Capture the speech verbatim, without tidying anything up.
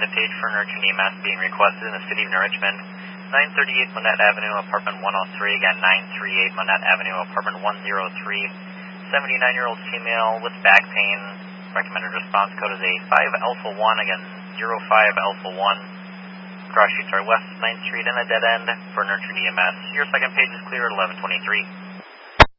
find a page for nurturing E M S being requested in the city of New Richmond. nine thirty-eight Monette Avenue, apartment one oh three. Again, nine thirty-eight Monette Avenue, apartment one oh three. seventy-nine-year-old female with back pain. Recommended response code is a five alpha one. Again, zero five alpha one. Cross streets are west ninth Street and a dead end for nurturing E M S. Your second page is clear at eleven twenty-three.